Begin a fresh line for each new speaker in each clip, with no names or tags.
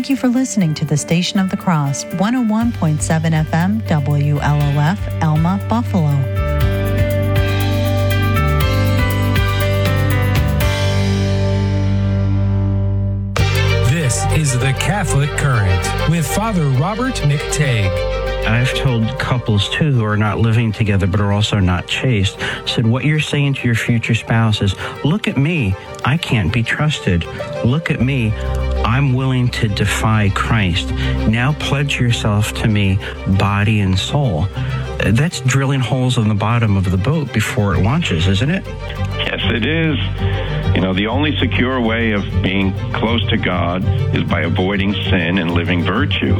Thank you for listening to the Station of the Cross, 101.7 FM, WLOF, Elma, Buffalo.
This is The Catholic Current with Father Robert McTague.
I've told couples, too, who are not living together but are also not chaste, said, what you're saying to your future spouse is, look at me, I can't be trusted. Look at me, I'm willing to defy Christ. Now pledge yourself to me, body and soul. That's drilling holes in the bottom of the boat before it launches, isn't it?
Yes, it is. You know, the only secure way of being close to God is by avoiding sin and living virtue.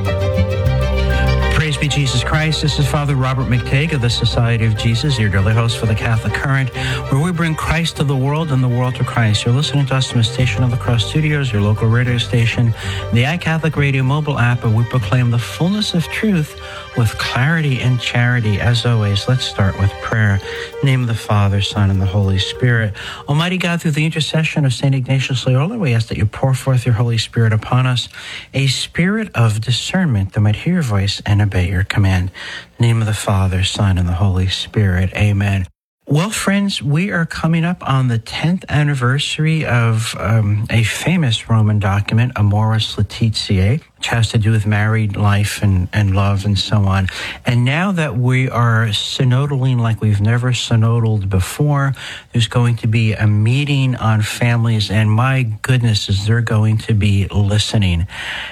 Praise be Jesus Christ. This is Father Robert McTague of the Society of Jesus, your daily host for the Catholic Current, where we bring Christ to the world and the world to Christ. You're listening to us from the Station of the Cross Studios, your local radio station, the iCatholic Radio mobile app, where we proclaim the fullness of truth with clarity and charity. As always, let's start with prayer. In the name of the Father, Son, and the Holy Spirit. Almighty God, through the intercession of St. Ignatius Loyola, we ask that you pour forth your Holy Spirit upon us, a spirit of discernment that might hear your voice and obey your command. In the name of the Father, Son, and the Holy Spirit. Amen. Well, friends, we are coming up on the 10th anniversary of a famous Roman document, Amoris Laetitia, which has to do with married life and love and so on. And now that we are synodaling like we've never synodaled before, there's going to be a meeting on families, and my goodness, is they're going to be listening.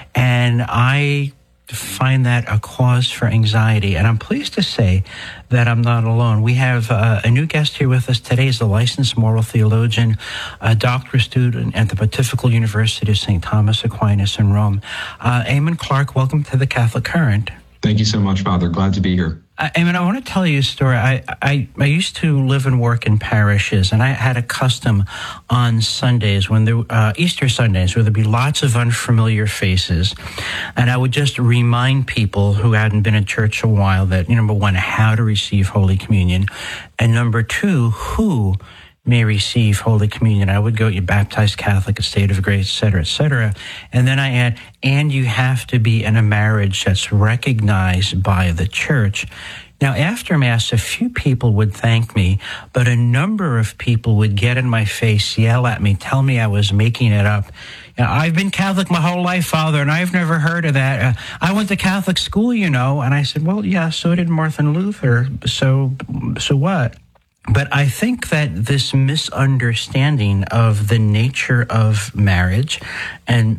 And I find that a cause for anxiety. And I'm pleased to say that I'm not alone. We have a new guest here with us today. Is a licensed moral theologian, a doctoral student at the Pontifical University of St. Thomas Aquinas in Rome. Eamon Clark, welcome to the Catholic Current.
Thank you so much, Father. Glad to be here.
Eamon, I want to tell you a story. I used to live and work in parishes, and I had a custom on Sundays, when there Easter Sundays, where there'd be lots of unfamiliar faces, and I would just remind people who hadn't been in church a while that, number one, how to receive Holy Communion, and number two, who may receive Holy Communion. I would go, you baptized Catholic, a state of grace, et cetera, et cetera. And then I add, and you have to be in a marriage that's recognized by the church. Now, after Mass, a few people would thank me, but a number of people would get in my face, yell at me, tell me I was making it up. I've been Catholic my whole life, Father, and I've never heard of that. I went to Catholic school, And I said, well, yeah, so did Martin Luther. So what? But I think that this misunderstanding of the nature of marriage and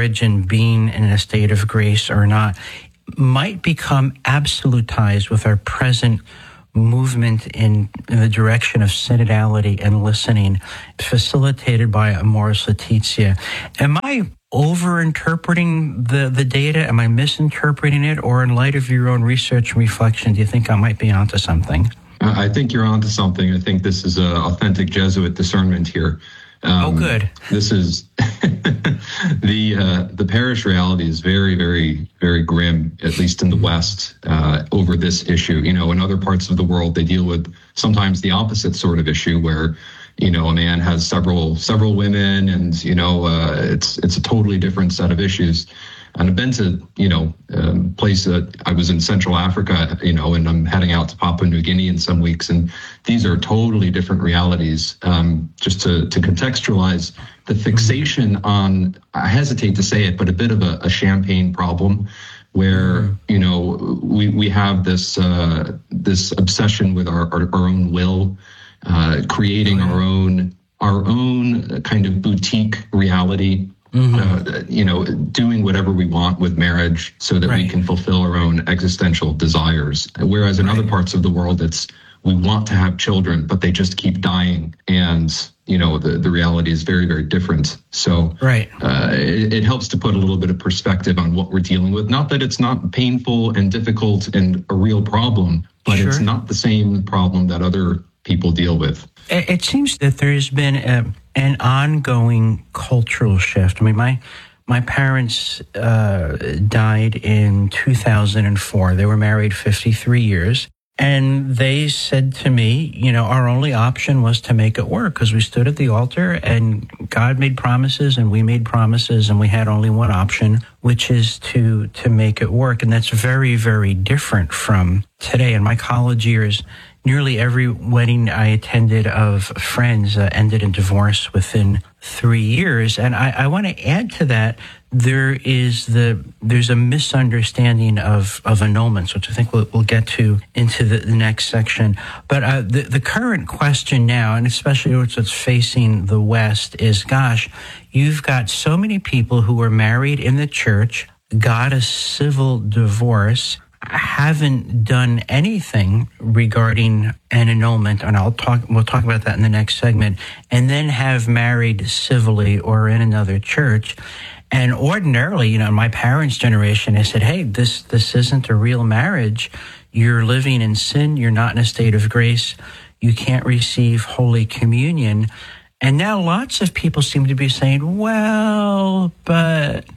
being in a state of grace or not might become absolutized with our present movement in the direction of synodality and listening, facilitated by Amoris Laetitia. Am I over-interpreting the data? Am I misinterpreting it? Or in light of your own research and reflection, do you think I might be onto something?
I think you're onto something. I think this is authentic Jesuit discernment here.
Good.
This is the parish reality is very, very, very grim, at least in the West, over this issue. In other parts of the world, they deal with sometimes the opposite sort of issue where, a man has several women, and it's a totally different set of issues. And I've been to, place that I was in Central Africa, and I'm heading out to Papua New Guinea in some weeks. And these are totally different realities. Just to contextualize the fixation on, I hesitate to say it, but a bit of a champagne problem where, we have this obsession with our own will, creating our own kind of boutique reality. Doing whatever we want with marriage so that we can fulfill our own existential desires. Whereas in other parts of the world, we want to have children, but they just keep dying. And, the reality is very, very different. So it helps to put a little bit of perspective on what we're dealing with. Not that it's not painful and difficult and a real problem, but it's not the same problem that other people deal with.
It seems that there has been an ongoing cultural shift. I mean, my parents died in 2004. They were married 53 years. And they said to me, our only option was to make it work, because we stood at the altar and God made promises and we made promises, and we had only one option, which is to make it work. And that's very, very different from today. In my college years, nearly every wedding I attended of friends ended in divorce within 3 years. And I want to add to that, there's a misunderstanding of annulments, which I think we'll get to into the next section. But the current question now, and especially what's facing the West, is, gosh, you've got so many people who were married in the church, got a civil divorce, haven't done anything regarding an annulment, and we'll talk about that in the next segment, and then have married civilly or in another church. And ordinarily, in my parents' generation, they said, hey, this isn't a real marriage. You're living in sin. You're not in a state of grace. You can't receive Holy Communion. And now lots of people seem to be saying, well, but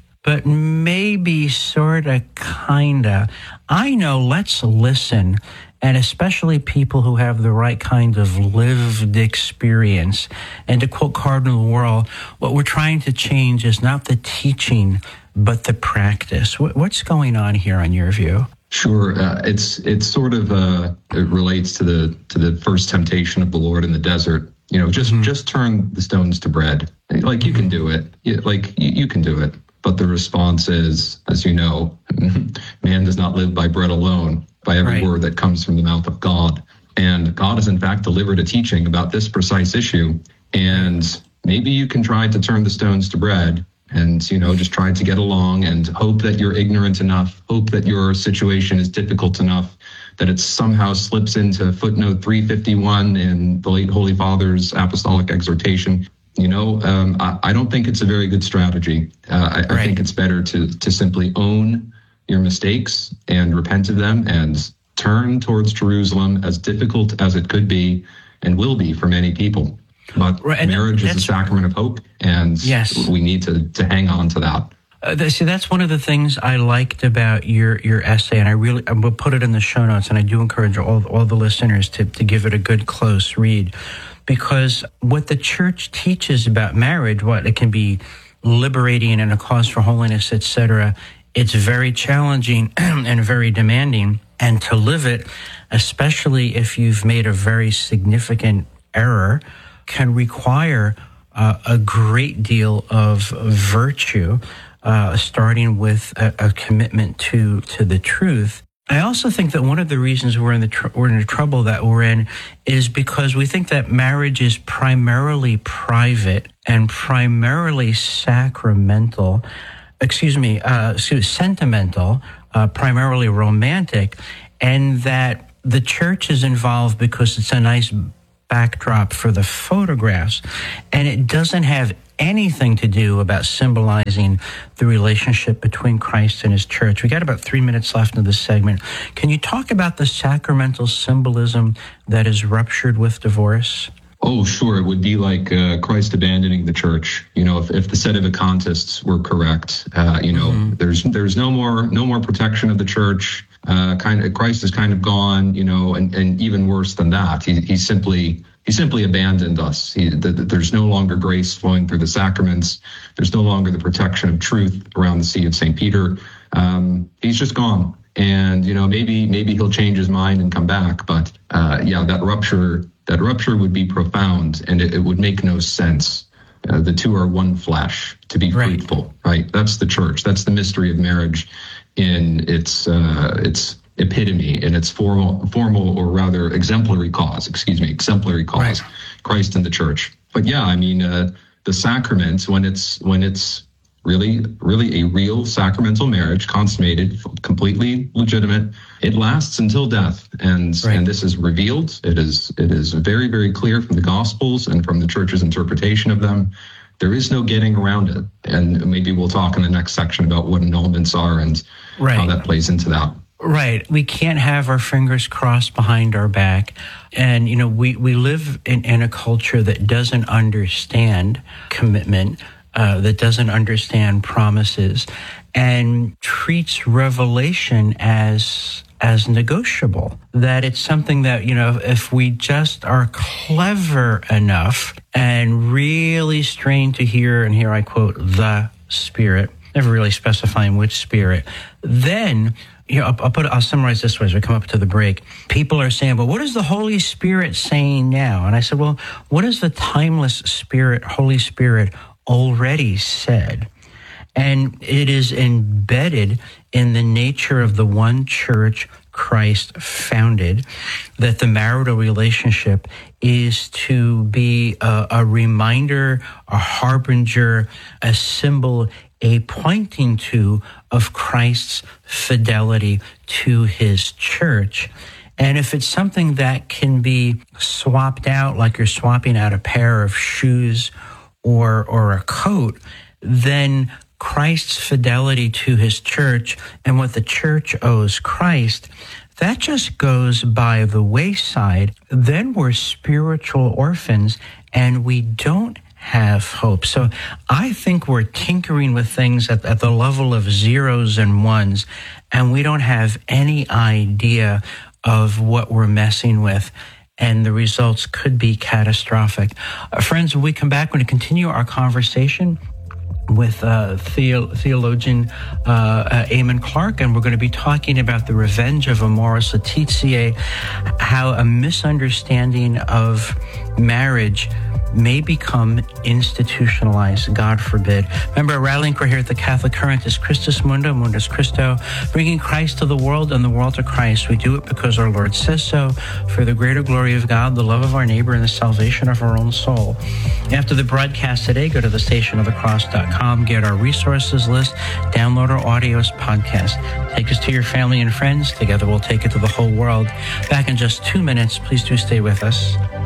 maybe, sorta, kinda. I know, let's listen, and especially people who have the right kind of lived experience. And to quote Cardinal Wuerl, what we're trying to change is not the teaching, but the practice. What's going on here, on your view?
Sure, it's sort of it relates to the first temptation of the Lord in the desert. Just turn the stones to bread. Like, you can do it. You can do it. But the response is, as you know, man does not live by bread alone, by every word that comes from the mouth of God. And God has in fact delivered a teaching about this precise issue. And maybe you can try to turn the stones to bread and, just try to get along and hope that you're ignorant enough, hope that your situation is difficult enough that it somehow slips into footnote 351 in the late Holy Father's apostolic exhortation. I don't think it's a very good strategy. I think it's better to simply own your mistakes and repent of them and turn towards Jerusalem, as difficult as it could be and will be for many people. But marriage is a sacrament of hope, and we need to hang on to that.
See, that's one of the things I liked about your essay, and I will put it in the show notes, and I do encourage all the listeners to give it a good, close read. Because what the church teaches about marriage, what it can be liberating and a cause for holiness, etc., it's very challenging and very demanding. And to live it, especially if you've made a very significant error, can require a great deal of virtue, starting with a commitment to the truth. I also think that one of the reasons we're in the trouble that we're in is because we think that marriage is primarily private and primarily sentimental, primarily romantic, and that the church is involved because it's a nice backdrop for the photographs, and it doesn't have anything to do about symbolizing the relationship between Christ and his church. We got about 3 minutes left in this segment. Can you talk about the sacramental symbolism that is ruptured with divorce?
Oh, sure. It would be like Christ abandoning the church. If the sedevacantists were correct, there's no more protection of the church. Christ is kind of gone, and even worse than that, he simply abandoned us. There's no longer grace flowing through the sacraments. There's no longer the protection of truth around the See of St. Peter. He's just gone. And, maybe he'll change his mind and come back. But that rupture would be profound, and it would make no sense. The two are one flesh to be fruitful, right? That's the church. That's the mystery of marriage in its epitome, in its formal or rather exemplary cause, Christ and the church. But the sacrament, when it's really a real sacramental marriage, consummated, completely legitimate, it lasts until death. And this is revealed. It is very, very clear from the Gospels and from the church's interpretation of them. There is no getting around it. And maybe we'll talk in the next section about what annulments are and how that plays into that.
Right. We can't have our fingers crossed behind our back. And, we live in a culture that doesn't understand commitment, that doesn't understand promises, and treats revelation as as negotiable, that it's something that, if we just are clever enough and really strain to hear, and here I quote, the Spirit, never really specifying which Spirit, then I'll summarize this way as we come up to the break. People are saying, but what is the Holy Spirit saying now? And I said, well, what is the timeless Spirit, Holy Spirit, already said? And it is embedded in the nature of the one church Christ founded, that the marital relationship is to be a reminder, a harbinger, a symbol, a pointing to of Christ's fidelity to his church. And if it's something that can be swapped out, like you're swapping out a pair of shoes or a coat, then Christ's fidelity to his church and what the church owes Christ, that just goes by the wayside. Then we're spiritual orphans and we don't have hope. So I think we're tinkering with things at the level of zeros and ones, and we don't have any idea of what we're messing with, and the results could be catastrophic. Friends, when we come back, we're going to continue our conversation with theologian Eamon Clark, and we're going to be talking about the revenge of Amoris Laetitia, how a misunderstanding of marriage may become institutionalized, God forbid. Remember, our rallying cry here at the Catholic Current is Christus Mundo, Mundus Christo, bringing Christ to the world and the world to Christ. We do it because our Lord says so, for the greater glory of God, the love of our neighbor, and the salvation of our own soul. After the broadcast today, go to thestationofthecross.com, get our resources list, download our audios podcast. Take us to your family and friends. Together we'll take it to the whole world. Back in just 2 minutes. Please do stay with us.